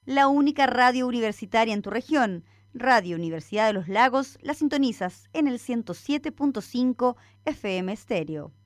la única radio universitaria en tu región. Radio Universidad de los Lagos, la sintonizas en el 107.5 FM Estéreo.